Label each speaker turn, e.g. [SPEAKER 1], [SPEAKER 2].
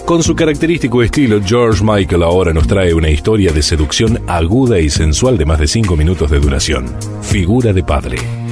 [SPEAKER 1] Con su característico estilo, George Michael ahora nos trae una historia de seducción aguda y sensual de más de 5 minutos de duración. Figura de padre.